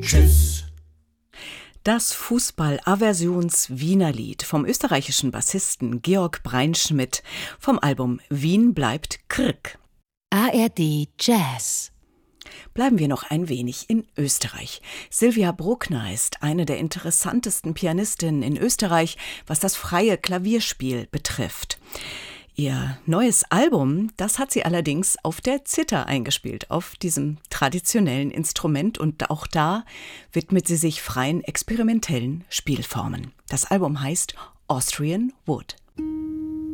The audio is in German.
Tschüss. Das Fußball-Aversions-Wiener-Lied vom österreichischen Bassisten Georg Breinschmidt vom Album Wien bleibt Krk. ARD Jazz. Bleiben wir noch ein wenig in Österreich. Sylvia Bruckner ist eine der interessantesten Pianistinnen in Österreich, was das freie Klavierspiel betrifft. Ihr neues Album, das hat sie allerdings auf der Zither eingespielt, auf diesem traditionellen Instrument, und auch da widmet sie sich freien experimentellen Spielformen. Das Album heißt Austrian Wood.